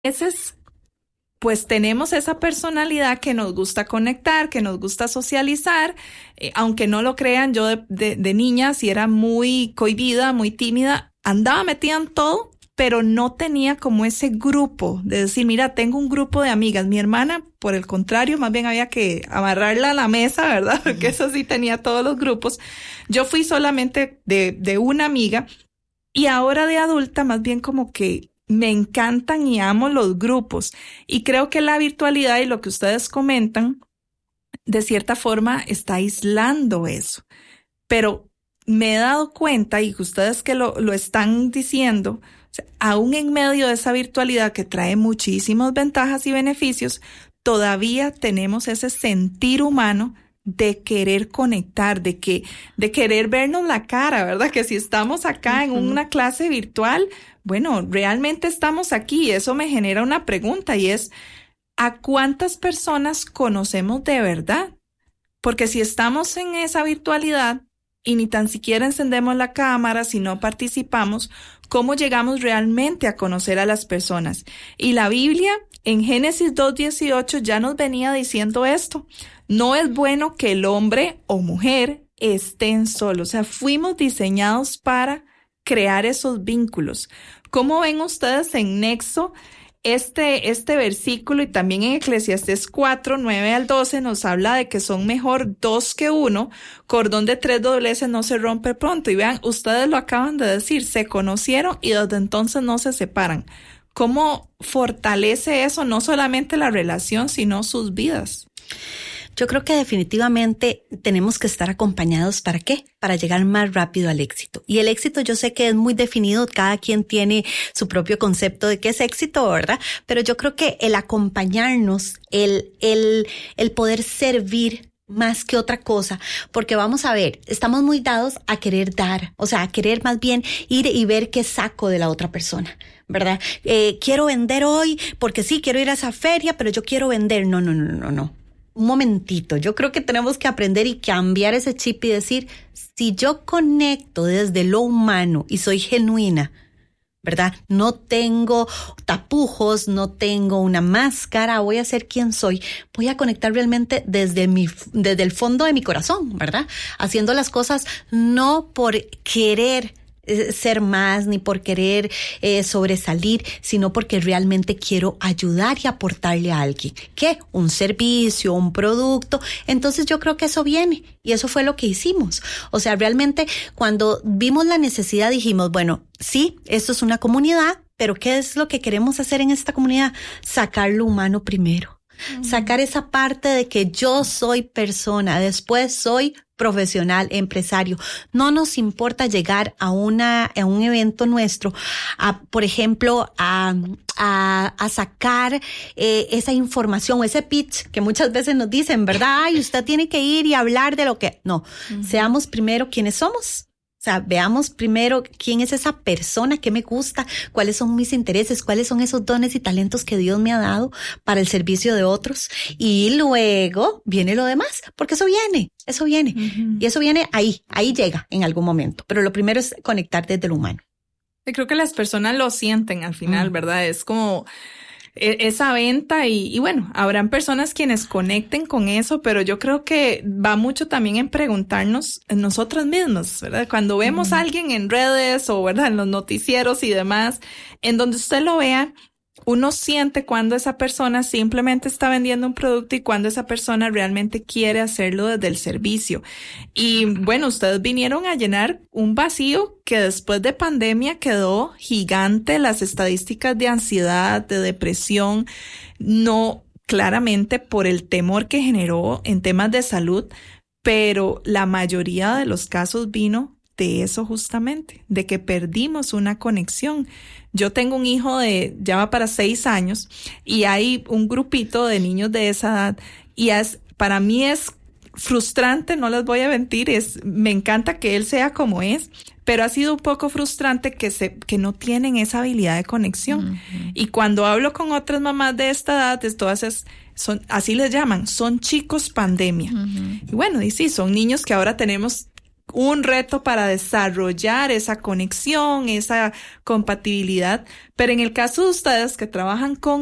veces pues tenemos esa personalidad que nos gusta conectar, que nos gusta socializar, aunque no lo crean, yo de niña sí era muy cohibida, muy tímida, andaba metida en todo, pero no tenía como ese grupo de decir, mira, tengo un grupo de amigas. Mi hermana, por el contrario, más bien había que amarrarla a la mesa, ¿verdad? Porque eso sí tenía todos los grupos. Yo fui solamente de una amiga y ahora de adulta más bien como que me encantan y amo los grupos. Y creo que la virtualidad y lo que ustedes comentan, de cierta forma, está aislando eso. Pero me he dado cuenta, y ustedes que lo están diciendo, o sea, aún en medio de esa virtualidad que trae muchísimas ventajas y beneficios, todavía tenemos ese sentir humano de querer conectar, de querer vernos la cara, ¿verdad? Que si estamos acá en una clase virtual, bueno, realmente estamos aquí, y eso me genera una pregunta, y es, ¿a cuántas personas conocemos de verdad? Porque si estamos en esa virtualidad y ni tan siquiera encendemos la cámara, si no participamos, ¿cómo llegamos realmente a conocer a las personas? Y la Biblia, en Génesis 2:18, ya nos venía diciendo esto. No es bueno que el hombre o mujer estén solos. O sea, fuimos diseñados para crear esos vínculos. ¿Cómo ven ustedes en Nexo este versículo? Y también en Eclesiastés 4:9-12 nos habla de que son mejor dos que uno, cordón de 3 dobleces no se rompe pronto. Y vean, ustedes lo acaban de decir, se conocieron y desde entonces no se separan. ¿Cómo fortalece eso no solamente la relación, sino sus vidas? Yo creo que definitivamente tenemos que estar acompañados. ¿Para qué? Para llegar más rápido al éxito. Y el éxito yo sé que es muy definido, cada quien tiene su propio concepto de qué es éxito, ¿verdad? Pero yo creo que el acompañarnos, el poder servir más que otra cosa, porque vamos a ver, estamos muy dados a querer dar, o sea, a querer más bien ir y ver qué saco de la otra persona, ¿verdad? Quiero vender hoy, porque sí, quiero ir a esa feria, pero yo quiero vender. No. Un momentito, yo creo que tenemos que aprender y cambiar ese chip y decir, si yo conecto desde lo humano y soy genuina, ¿verdad? No tengo tapujos, no tengo una máscara, voy a ser quien soy, voy a conectar realmente desde el fondo de mi corazón, ¿verdad? Haciendo las cosas no por querer ser más ni por querer sobresalir, sino porque realmente quiero ayudar y aportarle a alguien. ¿Qué? Un servicio, un producto. Entonces yo creo que eso viene y eso fue lo que hicimos. O sea, realmente cuando vimos la necesidad dijimos, bueno, sí, esto es una comunidad, pero ¿qué es lo que queremos hacer en esta comunidad? Sacar lo humano primero. Sacar esa parte de que yo soy persona, después soy profesional, empresario. No nos importa llegar a un evento nuestro, por ejemplo, a sacar esa información o ese pitch que muchas veces nos dicen, ¿verdad? Ay, usted tiene que ir y hablar de lo que... No, seamos primero quienes somos. O sea, veamos primero quién es esa persona, qué me gusta, cuáles son mis intereses, cuáles son esos dones y talentos que Dios me ha dado para el servicio de otros. Y luego viene lo demás, porque eso viene. Y eso viene ahí llega en algún momento. Pero lo primero es conectar desde lo humano. Yo creo que las personas lo sienten al final, ¿verdad? Es como esa venta y bueno, habrán personas quienes conecten con eso, pero yo creo que va mucho también en preguntarnos en nosotras mismas, ¿verdad? Cuando vemos a alguien en redes o, ¿verdad?, en los noticieros y demás, en donde usted lo vea, uno siente cuando esa persona simplemente está vendiendo un producto y cuando esa persona realmente quiere hacerlo desde el servicio. Y bueno, ustedes vinieron a llenar un vacío que después de pandemia quedó gigante. Las estadísticas de ansiedad, de depresión, no claramente por el temor que generó en temas de salud, pero la mayoría de los casos vino de eso justamente, de que perdimos una conexión. Yo tengo un hijo ya va para 6 años y hay un grupito de niños de esa edad y para mí es frustrante, no les voy a mentir, me encanta que él sea como es, pero ha sido un poco frustrante que no tienen esa habilidad de conexión. Y cuando hablo con otras mamás de esta edad, son, así les llaman, son chicos pandemia. Y bueno, y sí, son niños que ahora tenemos un reto para desarrollar esa conexión, esa compatibilidad. Pero en el caso de ustedes que trabajan con